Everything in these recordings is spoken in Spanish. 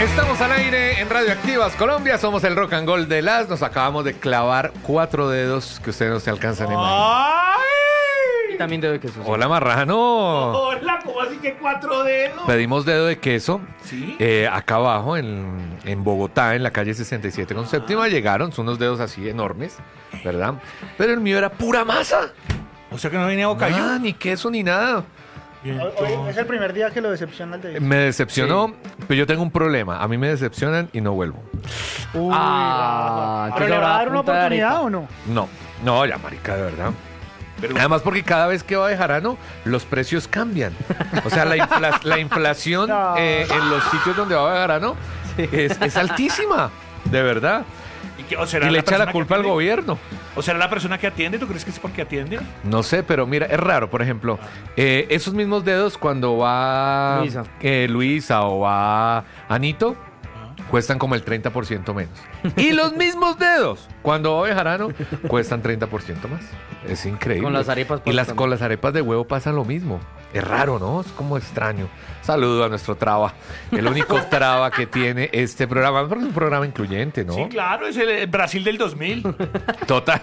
Estamos al aire en Radioactivas Colombia, somos el Rock and Roll de las. Nos acabamos de clavar 4 dedos que ustedes no se alcanzan a imaginar. Y también dedo de queso. Hola, marrano. Hola, ¿cómo así que 4 dedos? Pedimos dedo de queso. ¿Sí? Acá abajo, en Bogotá, en la calle 67 con séptima, llegaron. Son unos dedos así enormes, ¿verdad? Pero el mío era pura masa. O sea que no venía bocadillo. Nada, ni queso, ni nada. Hoy es el primer día que lo decepciona el de... Me decepcionó, pero yo tengo un problema. A mí me decepcionan y no vuelvo. Uy, Ah, ¿pero le va a dar una oportunidad o no? No, ya, marica, de verdad. Pero además porque cada vez que va de jarano, los precios cambian. O sea, la inflación No. En los sitios donde va de jarano es altísima, de verdad. ¿O Y le echa la culpa al gobierno. ¿O será la persona que atiende? ¿Tú crees que es porque atiende? No sé, pero mira, es raro, por ejemplo, esos mismos dedos cuando va Luisa o va Anito, cuestan como el 30% menos. Y los mismos dedos, cuando va Bejarano, cuestan 30% más. Es increíble. Con las arepas Y pasa con las arepas de huevo pasa lo mismo. Es raro, ¿no? Es como extraño. Saludo a nuestro traba. El único traba que tiene este programa. Porque es un programa incluyente, ¿no? Sí, claro, es el Brasil del 2000. Total.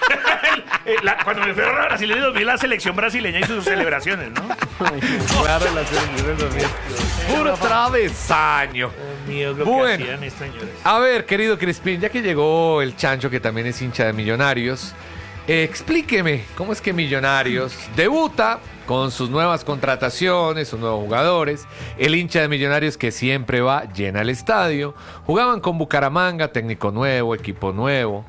Cuando me fui a Brasil del 2000, la selección brasileña y sus celebraciones, ¿no? Claro, la selección del 2000. Puro travesaño. Mío, lo Bueno. que hacían estos señores. A ver, querido Crispín, ya que llegó el Chancho, que también es hincha de Millonarios, explíqueme cómo es que Millonarios debuta con sus nuevas contrataciones, sus nuevos jugadores. El hincha de Millonarios que siempre va, llena el estadio. Jugaban con Bucaramanga, técnico nuevo, equipo nuevo,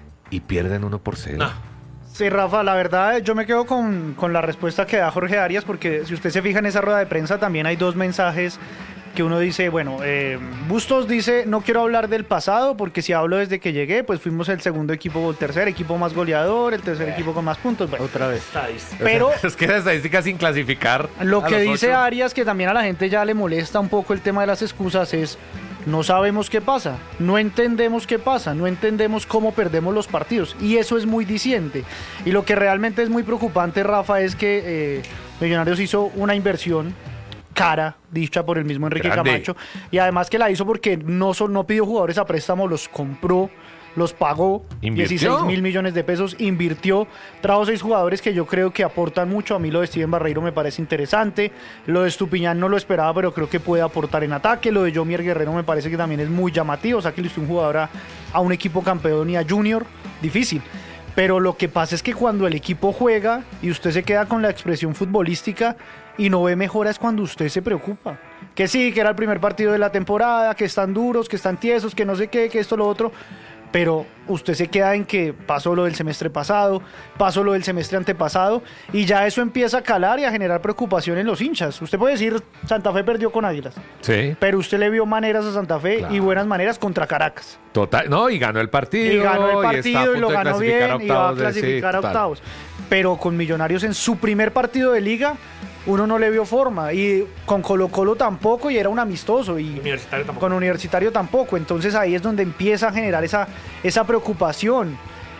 y pierden 1-0. No. Sí, Rafa, la verdad yo me quedo con la respuesta que da Jorge Arias, porque si usted se fija en esa rueda de prensa también hay dos mensajes que uno dice, bueno, Bustos dice, no quiero hablar del pasado porque si hablo desde que llegué, pues fuimos el segundo equipo, o el tercer equipo más goleador, el tercer equipo con más puntos. Bueno, Otra vez. pero Es que la estadística sin clasificar. lo a que los dice 8. Arias, que también a la gente ya le molesta un poco el tema de las excusas, es no sabemos qué pasa, no entendemos qué pasa, no entendemos cómo perdemos los partidos. Y eso es muy diciente. Y lo que realmente es muy preocupante, Rafa, es que Millonarios hizo una inversión cara, dicha por el mismo Enrique Grande. Camacho, y además que la hizo porque no pidió jugadores a préstamo, los compró, los pagó, Invirtió. 16 millones de pesos, invirtió, trajo 6 jugadores que yo creo que aportan mucho. A mí lo de Steven Barreiro me parece interesante, lo de Estupiñán no lo esperaba, pero creo que puede aportar en ataque, lo de Yomier Guerrero me parece que también es muy llamativo, o sea que le hizo un jugador a un equipo campeón y a Junior, difícil. Pero lo que pasa es que cuando el equipo juega y usted se queda con la expresión futbolística y no ve mejora, es cuando usted se preocupa. Que sí, que era el primer partido de la temporada, que están duros, que están tiesos, que no sé qué, que esto, lo otro. Pero usted se queda en que pasó lo del semestre pasado, pasó lo del semestre antepasado, y ya eso empieza a calar y a generar preocupación en los hinchas. Usted puede decir, Santa Fe perdió con Águilas, Sí, pero usted le vio maneras a Santa Fe Claro. y buenas maneras contra Caracas. total. No, y ganó el partido. Y ganó el está a partido y punto lo de ganó clasificar bien y va a octavos de- clasificar sí, a total. octavos. Pero con Millonarios en su primer partido de liga, uno no le vio forma. Y con Colo-Colo tampoco, y era un amistoso. Y Universitario tampoco. con Universitario tampoco. Entonces ahí es donde empieza a generar esa preocupación.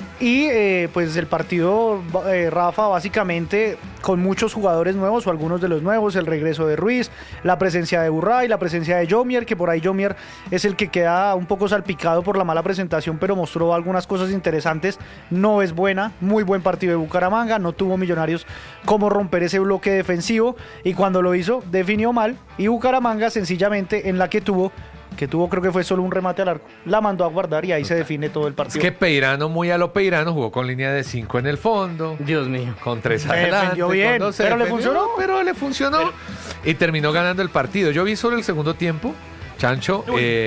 Y pues el partido, Rafa, básicamente con muchos jugadores nuevos o algunos de los nuevos, el regreso de Ruiz, la presencia de Burray, la presencia de Yomier, que por ahí Yomier es el que queda un poco salpicado por la mala presentación, pero mostró algunas cosas interesantes. No es buena, muy buen partido de Bucaramanga, no tuvo Millonarios cómo romper ese bloque defensivo, y cuando lo hizo definió mal, y Bucaramanga sencillamente en la que tuvo creo que fue solo un remate al arco, la mandó a guardar y ahí se define todo el Es partido. que Peirano, muy a lo Peirano, jugó con línea de 5 en el fondo, Dios mío. con 3 Se adelante. defendió bien, con 2 se pero le defendió, funcionó. Pero le funcionó. Y terminó ganando el partido. Yo vi solo el segundo tiempo, Chancho.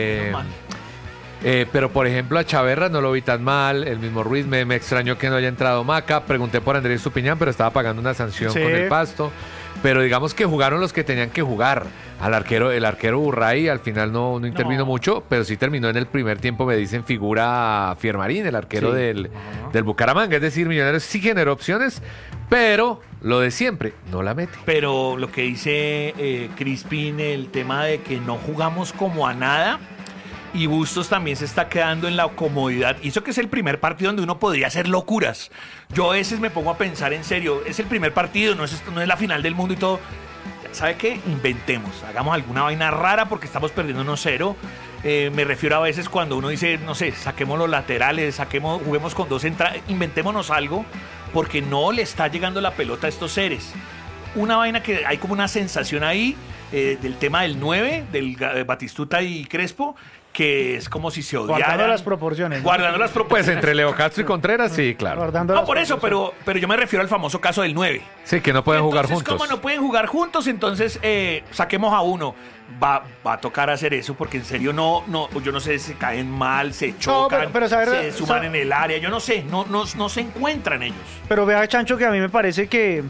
Pero por ejemplo a Chaverra no lo vi tan mal. El mismo Ruiz me extrañó que no haya entrado Maca. Pregunté por Andrés Estupiñán, pero estaba pagando una sanción Sí. con el Pasto. Pero digamos que jugaron los que tenían que jugar. El arquero Burray al final no intervino mucho, pero sí terminó en el primer tiempo, me dicen, figura Fiermarín, el arquero Sí. del Bucaramanga. Es decir, Millonarios sí generó opciones, pero lo de siempre, no la mete. Pero lo que dice Crispín, el tema de que no jugamos como a nada, y Bustos también se está quedando en la comodidad. Y eso que es el primer partido donde uno podría hacer locuras. Yo a veces me pongo a pensar en serio, es el primer partido, no es la final del mundo y todo. ¿sabe qué? Inventemos, hagamos alguna vaina rara porque estamos perdiendo 1-0. Me refiero a veces cuando uno dice, no sé, saquemos los laterales, juguemos con 2 entradas, inventémonos algo, porque no le está llegando la pelota a estos seres. Una vaina que hay como una sensación ahí del tema del 9, del Batistuta y Crespo, que es como si se odiaran. Guardando las proporciones. Guardando las Pues proporciones. entre Leo Castro y Contreras, sí, claro. Guardando No, las por eso, proporciones. pero yo me refiero al famoso caso del 9. Sí, que no pueden jugar Entonces, juntos. como no pueden jugar juntos, entonces saquemos a uno. Va a tocar hacer eso porque en serio yo no sé, se caen mal, se chocan, pero saber- se suman en el área, yo no sé, no se encuentran ellos. Pero vea, Chancho, que a mí me parece que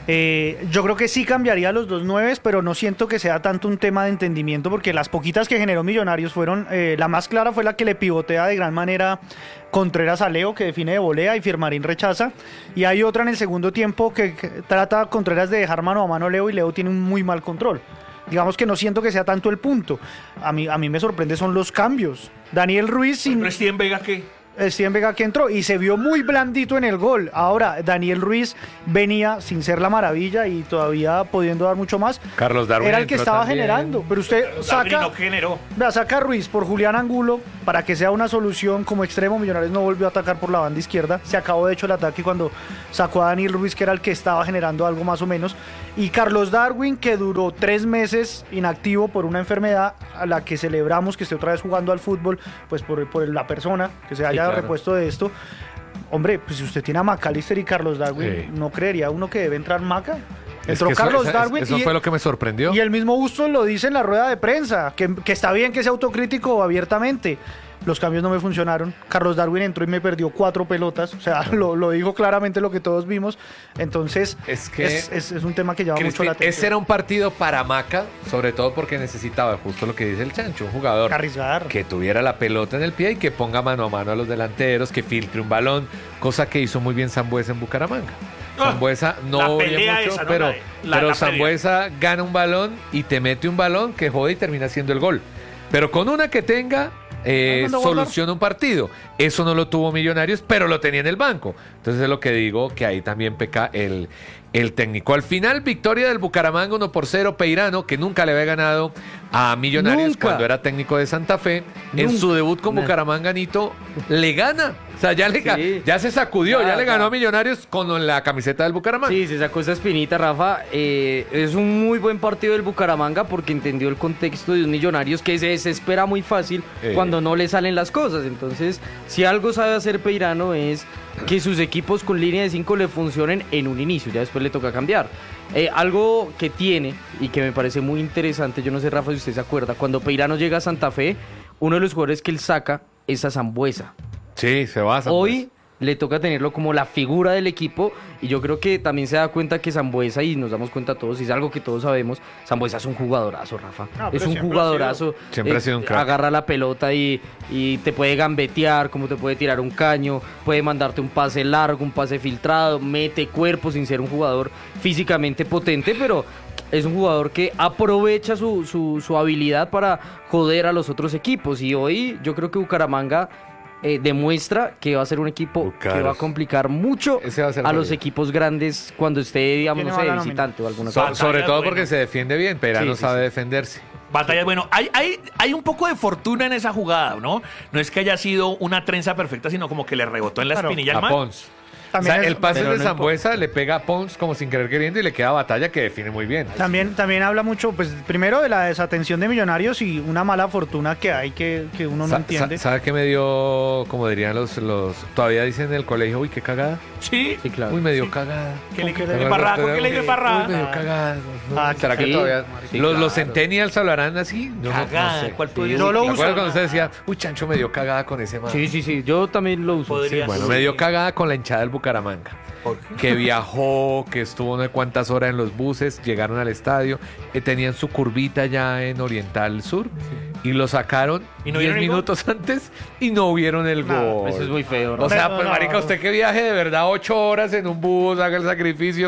yo creo que sí cambiaría los 2 nueves, pero no siento que sea tanto un tema de entendimiento, porque las poquitas que generó Millonarios fueron, la más clara fue la que le pivotea de gran manera Contreras a Leo, que define de volea, y Firmarín rechaza, y hay otra en el segundo tiempo que trata Contreras de dejar mano a mano a Leo, y Leo tiene un muy mal control. Digamos que no siento que sea tanto el punto. A mí me sorprende son los cambios. Daniel Ruiz sin... ¿No es Steven Vega qué? Steven Vega que entró y se vio muy blandito en el gol. Ahora, Daniel Ruiz venía sin ser la maravilla y todavía pudiendo dar mucho más. Carlos Darwin Era el que entró estaba también. generando. Pero usted Darwin saca, no generó. saca a Ruiz por Julián Angulo para que sea una solución como extremo. Millonarios no volvió a atacar por la banda izquierda. Se acabó de hecho el ataque cuando sacó a Daniel Ruiz, que era el que estaba generando algo más o menos. Y Carlos Darwin, que duró 3 meses inactivo por una enfermedad a la que celebramos que esté otra vez jugando al fútbol, pues por la persona que se haya claro. repuesto de esto. Hombre, pues si usted tiene a McAllister y Carlos Darwin, Sí. ¿no creería uno que debe entrar Maca? Es Entró que eso- Carlos esa- Darwin Eso y, fue lo que me sorprendió. y el mismo Bustos lo dice en la rueda de prensa, que está bien que sea autocrítico abiertamente. Los cambios no me funcionaron. Carlos Darwin entró y me perdió 4 pelotas. O sea, lo dijo claramente lo que todos vimos. Entonces, Es que- es un tema que llama mucho Crispin, la atención. ese era un partido para Maca, sobre todo porque necesitaba, justo lo que dice el Chancho, un jugador Arriesgar. que tuviera la pelota en el pie y que ponga mano a mano a los delanteros, que filtre un balón, cosa que hizo muy bien Sambuesa en Bucaramanga. Ah, Sambuesa la no brilla pelea mucho, esa, ¿no? pero, La pero pelea. Sambuesa gana un balón y te mete un balón que jode y termina siendo el gol. Pero con una que tenga, manda a guardar. soluciona un partido. Eso no lo tuvo Millonarios, pero lo tenía en el banco. Entonces es lo que digo, que ahí también peca el técnico. Al final, victoria del Bucaramanga 1-0, Peirano, que nunca le había ganado a Millonarios Nunca. cuando era técnico de Santa Fe. En Nunca. su debut con Nah. Bucaramanga, Nito le gana. O sea, ya, Sí. ya se sacudió, ya Ya, le ganó ya. a Millonarios con la camiseta del Bucaramanga. Sí, se sacó esa espinita, Rafa. Es un muy buen partido del Bucaramanga porque entendió el contexto de un Millonarios que se desespera muy fácil cuando no le salen las cosas. Entonces, si algo sabe hacer Peirano es que sus equipos con línea de 5 le funcionen en un inicio, ya después le toca cambiar. Algo que tiene y que me parece muy interesante, yo no sé, Rafa, si usted se acuerda, cuando Peirano llega a Santa Fe, uno de los jugadores que él saca es a Sambuesa. Sí, se va a Hoy le toca tenerlo como la figura del equipo y yo creo que también se da cuenta que Sambuesa, y nos damos cuenta todos, y es algo que todos sabemos, Sambuesa es un jugadorazo, Rafa. Ah, pero Es un siempre jugadorazo. Siempre ha sido un crack. Agarra la pelota y te puede gambetear, como te puede tirar un caño, puede mandarte un pase largo, un pase filtrado, mete cuerpo sin ser un jugador físicamente potente, pero es un jugador que aprovecha su habilidad para joder a los otros equipos. Y hoy yo creo que Bucaramanga demuestra que va a ser un equipo Bucaros. que va a complicar mucho Ese va a ser a los jodido. equipos grandes cuando esté, digamos, Tiene no sé, mala de nómina. visitante o alguna So- cosa. sobre Batallas, todo bueno. porque se defiende bien, Peirano Sí, sí, sabe sí. defenderse. Batallas, bueno, hay un poco de fortuna en esa jugada, ¿no? No es que haya sido una trenza perfecta, sino como que le rebotó en la Claro. espinilla al A man. Pons. O También sea, es- el pase pero de no Sambuesa le pega a Pons como sin querer queriendo y le queda Batalla que define muy bien. También habla mucho, pues primero de la desatención de Millonarios y una mala fortuna que hay que uno no entiende. ¿Sabe qué me dio, como dirían los todavía dicen en el colegio, uy, qué cagada? Sí. Sí, claro. Uy, me dio cagada. Que le ¿Con qué quede le- barraco, que le quede Uy, barraco. me dio cagada. Ah, ¿Será que sí. todavía Sí, los claro. centennials hablarán así? Yo Cagada, no sé. ¿cuál podría Yo ser? lo ¿Te uso. acuerdas cuando usted decía, uy, Chancho me dio cagada con ese man? Sí, yo también lo uso. Podría Sí, bueno, ser. me dio cagada con la hinchada del Bucaramanga. ¿Por qué? Que viajó, que estuvo no sé cuántas horas en los buses, llegaron al estadio, tenían su curvita ya en Oriental Sur y lo sacaron ¿Y no 10 vieron el gol? minutos antes y no vieron el No, gol. Eso es muy feo, ¿no? O sea, No, pues no, marica, no. usted que viaje de verdad 8 horas en un bus, haga el sacrificio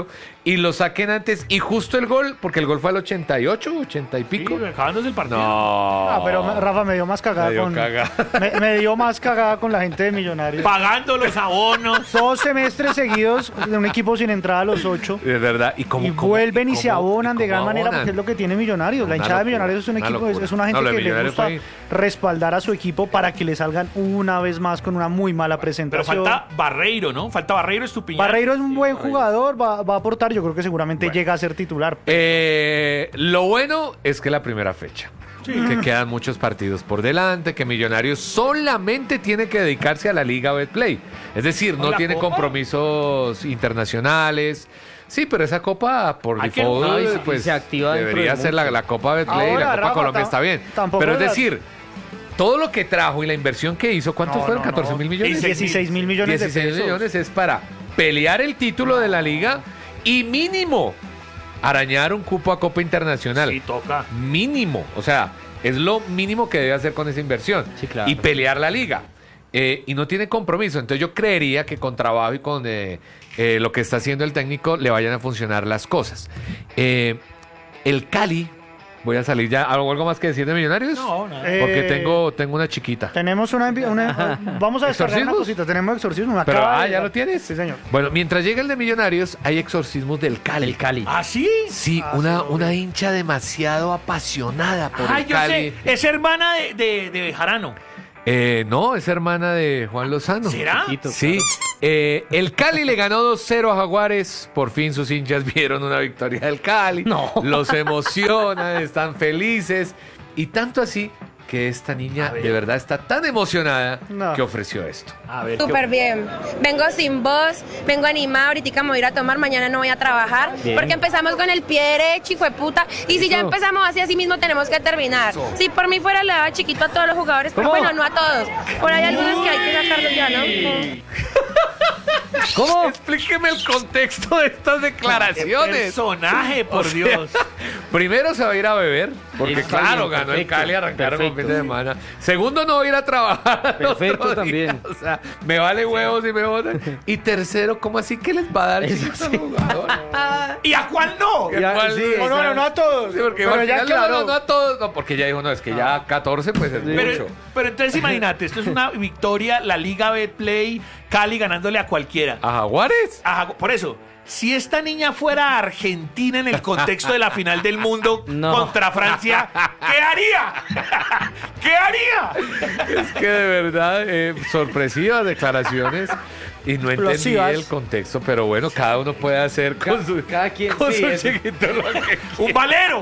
y lo saquen antes y justo el gol, porque el gol fue al 88, 80 y pico. Sí, acabándose el partido. No. Pero Rafa me dio más cagada Me dio con cagada. me dio más cagada con la gente de Millonarios. Pagando los abonos. 2 semestres seguidos de un equipo sin entrada a los 8. Es verdad. Y, Vuelven y se abonan de gran cómo manera abonan? porque es lo que tiene Millonarios. La Una hinchada de locura, Millonarios es un una equipo, locura. es una gente No, lo de que le Millonarios gusta fue- respaldar a su equipo para que le salgan una vez más con una muy mala Pero presentación. falta Barreiro, ¿no? Falta Barreiro, Estupiñán. Barreiro es un buen jugador, va a aportar, yo creo que seguramente llega a ser titular. Lo bueno es que la primera fecha. Que quedan muchos partidos por delante, que Millonarios solamente tiene que dedicarse a la Liga Betplay. Es decir, no ¿La tiene Copa? compromisos internacionales. Sí, pero esa copa por Hay que- default, no, y pues se activa dentro debería de ser mucho. la Copa Betplay y Ahora, la Copa Rafa, Colombia está bien. tampoco Pero es era- decir, todo lo que trajo y la inversión que hizo, ¿cuántos fueron? ¿14.000 millones? 16.000 millones de 16 pesos. millones es para pelear el título de la liga y mínimo arañar un cupo a Copa Internacional. Sí, toca. Mínimo, o sea, es lo mínimo que debe hacer con esa inversión. Sí, claro. Y pelear la liga. Y no tiene compromiso. Entonces yo creería que con trabajo y con lo que está haciendo el técnico le vayan a funcionar las cosas. El Cali, voy a salir ya. ¿Algo más que decir de Millonarios? No, nada. Porque Eh, tengo una chiquita. Tenemos vamos a descargar una ¿Exorcismos? cosita, tenemos exorcismo. me Pero, acaba de ¿ya llegar. lo tienes? Sí, señor. Bueno, mientras llega el de Millonarios, hay exorcismos del Cali. El Cali. ¿Ah, sí? Sí, una hincha demasiado apasionada por Ay, el yo Cali. sé. Es hermana de Bejarano. No, es hermana de Juan Lozano. ¿Será? Chiquito, Sí. El Cali le ganó 2-0 a Jaguares. Por fin sus hinchas vieron una victoria del Cali. No. Los emociona, están felices. Y tanto así que esta niña de verdad está tan emocionada No. que ofreció esto. A ver. Súper bien. Vengo sin voz, vengo animada. Ahorita me voy a ir a tomar, mañana no voy a trabajar. Bien. Porque empezamos con el pie derecho, hijo de puta. Y si ya empezamos así mismo tenemos que terminar. Si por mí fuera le daba chiquito a todos los jugadores, pero ¿Cómo? bueno, no a todos. Por ahí algunos que hay que sacarlos ya, ¿no? ¿Cómo? Explíqueme el contexto de estas ¿Qué declaraciones. personaje, por O sea, Dios. Primero se va a ir a beber, porque Está claro, bien, ganó el perfecto, Cali, arrancaron con perfecto. fin de semana. Segundo, no va a ir a trabajar. al Perfecto otro día. también. O sea, me vale huevos y me botan. Y tercero, ¿cómo así que les va a dar chiquito a los jugadores? ¿Y a cuál no? Ya, ¿Cuál? sí, O sea, no a todos. Sí, porque Pero al ya final aclaró. no a todos. No, porque ya dijo, no, es que ya 14 pues es mucho. Pero entonces imagínate, esto es una victoria, la Liga Betplay, Cali ganándole a cualquiera. ¿A Jaguares? Por eso, si esta niña fuera Argentina en el contexto de la final del mundo No. contra Francia, ¿qué haría? ¿Qué haría? Es que de verdad, sorpresivas declaraciones y no entendí Explosivas. el contexto, pero bueno, cada uno puede hacer con su, cada quien, con sí, su eso. chiquito lo que Un valero,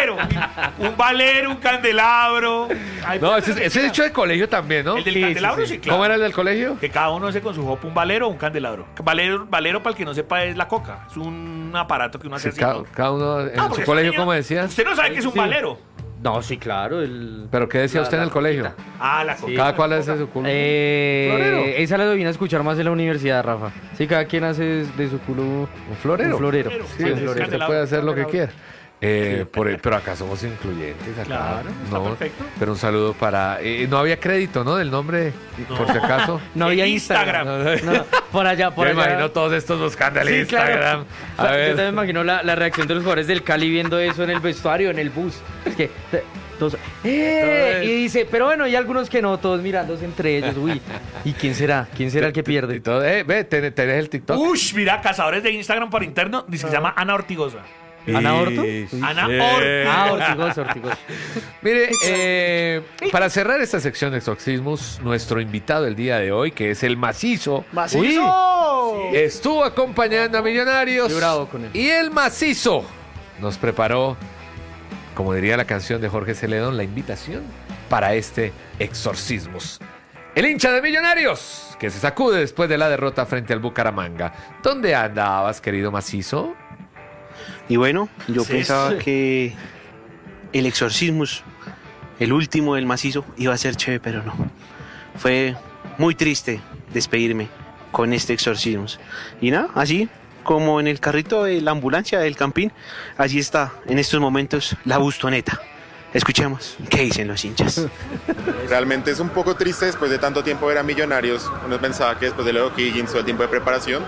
un candelabro. Ay, No, pues, ese es hecho de colegio también, ¿no? El del Sí, candelabro, sí, sí, claro. ¿Cómo era el del colegio? Que cada uno hace con su jopo un valero o un candelabro. Valero, para el que no sepa, es la coca. Es un aparato que uno hace Sí, así. ¿no? cada uno en Ah, su porque colegio, usted, ¿cómo señor, decía? Usted no sabe que es un Sí. valero. No, sí, claro. El... ¿Pero qué decía La- usted en la el colegio? coquita. Ah, la coca. ¿Cada cual hace su culo? ¿Florero? Esa la vine a escuchar más en la universidad, Rafa. Sí, cada quien hace de su culo ¿Un florero? un florero. Florero, Sí, sí, usted candelabro, puede hacer lo que candelabro. quiera. Pero acá somos incluyentes. Acá, Claro, está perfecto. Pero un saludo para... no había crédito, ¿no? Del nombre, por si acaso. No había En Instagram. Instagram. No, por allá, por Yo me allá. imagino todos estos buscando el Sí, Instagram. claro. A Yo ver. también me imagino la reacción de los jugadores del Cali viendo eso en el vestuario, en el bus. Es que todos, y dice, pero bueno, hay algunos que no, todos mirándose entre ellos. Uy, ¿y quién será? ¿Quién será el que Y pierde? todo, ve, tenés el TikTok. Ush, mira, cazadores de Instagram por interno, dice que se llama Ana Ortigosa. ¿Ana Orto? Ana Ah, Ortigosa, Ortigosa. Mire, para cerrar esta sección de exorcismos, nuestro invitado el día de hoy, que es el Macizo, ¡Macizo! estuvo acompañando a Millonarios. Estoy bravo con él. Y el Macizo nos preparó, como diría la canción de Jorge Celedón, la invitación para este exorcismos. El hincha de Millonarios, que se sacude después de la derrota frente al Bucaramanga. ¿Dónde andabas, querido Macizo? Y bueno, yo Sí, pensaba sí. que el Exorcismus, el último del macizo, iba a ser chévere, pero no. Fue muy triste despedirme con este Exorcismus. Y nada, así como en el carrito de la ambulancia del Campín, allí está en estos momentos la Bustoneta. Escuchemos qué dicen los hinchas. Realmente es un poco triste después de tanto tiempo ver a Millonarios. Uno pensaba que después de lo de O'Higgins, todo el tiempo de preparación,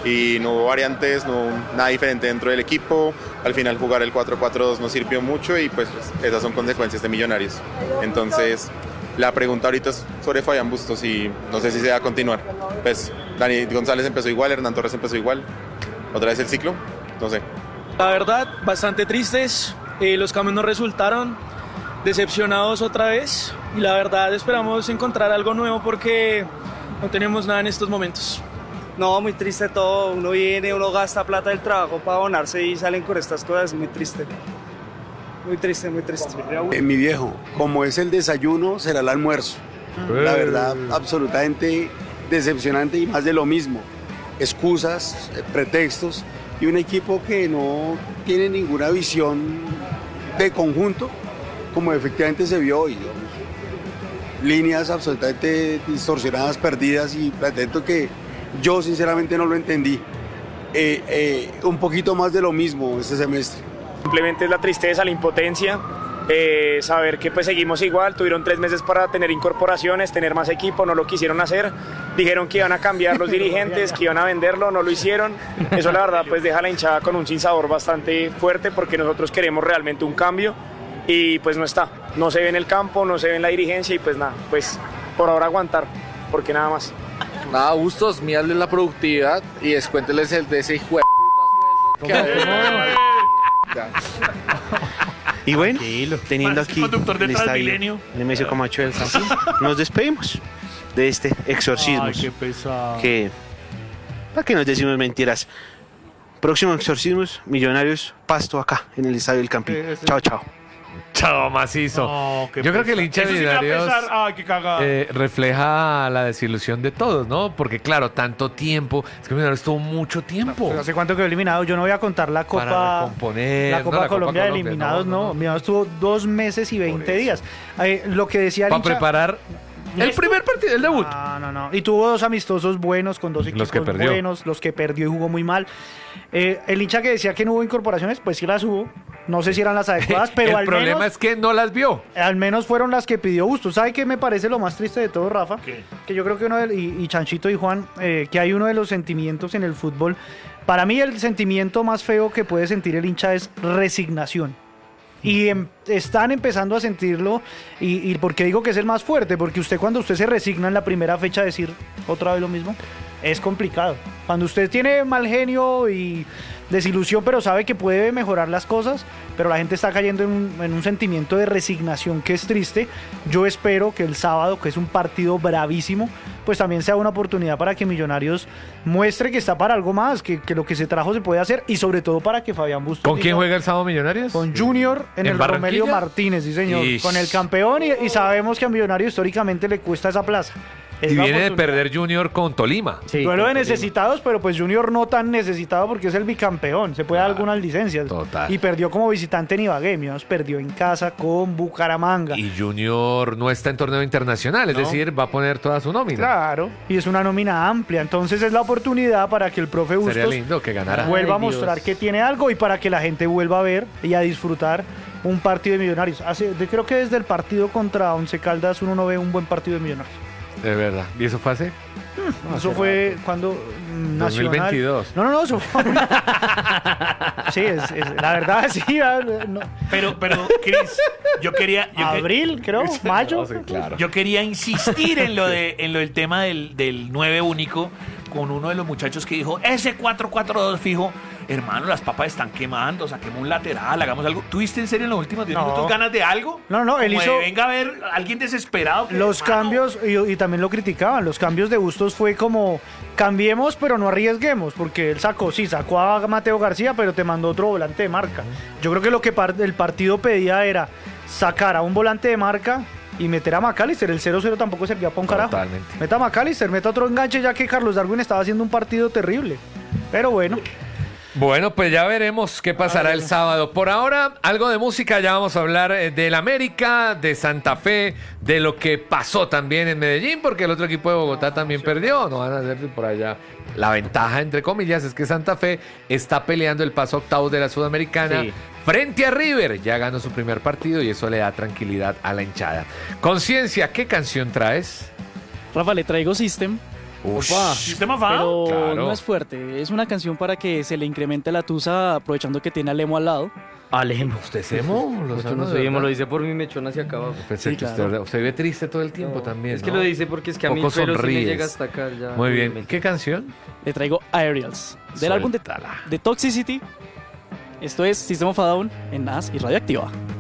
y no hubo variantes, no nada diferente dentro del equipo. Al final jugar el 4-4-2 no sirvió mucho y pues esas son consecuencias de Millonarios. Entonces la pregunta ahorita es sobre Fabián Bustos y no sé si se va a continuar. Pues Dani González empezó igual, Hernán Torres empezó igual, otra vez el ciclo, no sé. La verdad, bastante tristes, los cambios no resultaron, decepcionados otra vez y la verdad esperamos encontrar algo nuevo porque no tenemos nada en estos momentos. No, muy triste todo, uno viene, uno gasta plata del trabajo para abonarse y salen con estas cosas, muy triste. Muy triste, muy triste. Mi viejo, como es el desayuno, será el almuerzo. La verdad, absolutamente decepcionante y más de lo mismo. Excusas, pretextos y un equipo que no tiene ninguna visión de conjunto, como efectivamente se vio hoy. Digamos. Líneas absolutamente distorsionadas, perdidas y pretexto que yo sinceramente no lo entendí. Un poquito más de lo mismo este semestre. Simplemente es la tristeza, la impotencia, saber que pues seguimos igual, tuvieron 3 meses para tener incorporaciones, tener más equipo, no lo quisieron hacer, dijeron que iban a cambiar los dirigentes, que iban a venderlo, no lo hicieron, eso la verdad pues deja a la hinchada con un sinsabor bastante fuerte porque nosotros queremos realmente un cambio y pues no está, no se ve en el campo, no se ve en la dirigencia y pues nada, pues por ahora aguantar, porque nada más. Nada, Bustos, mídale la productividad y descuénteles el de ese hijo de puta sueldo. Y bueno, teniendo Parece aquí conductor de el estadio Transmilenio. Nemesio Camacho del Campín, nos despedimos de este exorcismo. Ay, qué pesado. Que, ¿para qué nos decimos mentiras? Próximo exorcismos, Millonarios, Pasto acá, en el estadio del Campín. Chao, chao. Chao, macizo. No, qué Yo creo que el pesar. hincha de Eso sí me va a Millonarios pesar. Ay, qué cagada. refleja la desilusión de todos, ¿no? Porque claro, tanto tiempo, es que Millonarios tuvo mucho tiempo Pero ¿hace cuánto quedó eliminado? Yo no voy a contar la para Copa, recomponer. la no, Copa Colombia de eliminados, no. Millonarios tuvo 2 meses y 20 días. Lo que decía el Para hincha... preparar el primer partido, el debut. No. Y tuvo 2 amistosos buenos con 2 equipos que perdió. buenos, los que perdió y jugó muy mal. El hincha que decía que no hubo incorporaciones, pues sí las hubo. No sé si eran las adecuadas, pero el al problema menos, es que no las vio. al menos fueron las que pidió Bustos. ¿Sabe qué me parece lo más triste de todo, Rafa? ¿Qué? Que yo creo que y Chanchito y Juan, que hay uno de los sentimientos en el fútbol. Para mí el sentimiento más feo que puede sentir el hincha es resignación. Y están empezando a sentirlo, y ¿por qué digo que es el más fuerte? Porque cuando usted se resigna en la primera fecha a decir otra vez lo mismo, es complicado. Cuando usted tiene mal genio y desilusión, pero sabe que puede mejorar las cosas, pero la gente está cayendo en un sentimiento de resignación que es triste. Yo espero que el sábado, que es un partido bravísimo, pues también sea una oportunidad para que Millonarios muestre que está para algo más, que lo que se trajo se puede hacer, y sobre todo para que Fabián Bustos... ¿Con quién juega el sábado Millonarios? Con Junior en el Barranquilla? Romelio Martínez, sí señor, Ish. con el campeón, y sabemos que a Millonarios históricamente le cuesta esa plaza. Es Y la viene de oportunidad. perder Junior con Tolima. Sí, Duelo de con Tolima. necesitados, pero pues Junior no tan necesitado porque es el bicampeón. Se puede dar algunas licencias. Total. Y perdió como visitante en Ibagué. Millonarios perdió en casa con Bucaramanga. Y Junior no está en torneo internacional, es decir, va a poner toda su nómina. Claro, y es una nómina amplia. Entonces es la oportunidad para que el profe Sería Bustos lindo que ganara. vuelva a Ay, Dios. mostrar que tiene algo y para que la gente vuelva a ver y a disfrutar un partido de Millonarios. Creo que desde el partido contra Once Caldas uno no ve un buen partido de Millonarios. De verdad. ¿Y eso fue hace? Eso fue cuando Nacional... 2022. No, eso fue... Sí, la verdad, sí. No. Pero, Cris, yo quería... Abril, creo, mayo. No, sí, claro. Yo quería insistir en lo del tema del 9 único con uno de los muchachos que dijo, ese 4-4-2 fijo, hermano, las papas están quemando, saquemos un lateral, hagamos algo. ¿Tuviste en serio en los últimos 10 minutos ganas de algo? No, él Como de, hizo... venga a ver, alguien desesperado. que, Los hermano, cambios, y también lo criticaban, los cambios de Bustos fue como, cambiemos pero no arriesguemos, porque él sacó a Mateo García, pero te mandó otro volante de marca. Yo creo que lo que el partido pedía era sacar a un volante de marca y meter a McAllister. El 0-0 tampoco servía para un carajo. Totalmente. Meta a McAllister, meta otro enganche, ya que Carlos Darwin estaba haciendo un partido terrible. Pero bueno. Bueno, pues ya veremos qué pasará el sábado. Por ahora, algo de música, ya vamos a hablar del América, de Santa Fe, de lo que pasó también en Medellín, porque el otro equipo de Bogotá también perdió, no van a hacer por allá. La ventaja, entre comillas, es que Santa Fe está peleando el paso a octavos de la Sudamericana Sí. frente a River. Ya ganó su primer partido y eso le da tranquilidad a la hinchada. Conciencia, ¿qué canción traes? Rafa, le traigo System. Sistema Fado. Pero Claro. no es fuerte. Es una canción para que se le incremente la tusa aprovechando que tiene a Lemo al lado. Alemo. ¿Usted es emo? Yo no soy emo, lo dice por mi mechón hacia acá abajo. Pensé Sí, que claro. usted ve triste todo el tiempo también. Es que ¿no? lo dice porque es que a mí el Poco pelo sí me sonríes. llega hasta acá ya. Muy bien. ¿Qué canción? Le traigo Aerials, del álbum Suéltala. de Toxicity. Esto es System of a Down en NAS y Radioactiva.